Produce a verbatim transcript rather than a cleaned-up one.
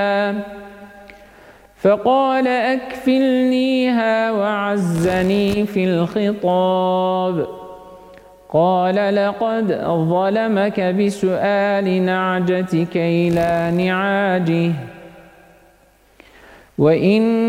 فقال أكفلنيها وعزني في الخطاب. قال لقد ظلمك بسؤال نعجتك إلى نعاجه وإن